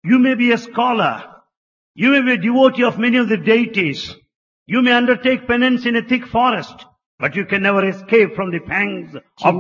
You may be a scholar. You may be a devotee of many of the deities. You may undertake penance in a thick forest, but you can never escape from the pangs of